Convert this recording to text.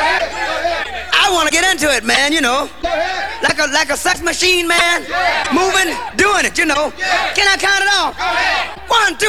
I want to get into it, man, you know. Like a sex machine, man. Moving, doing it, you know. Can I count it off? 1, 2.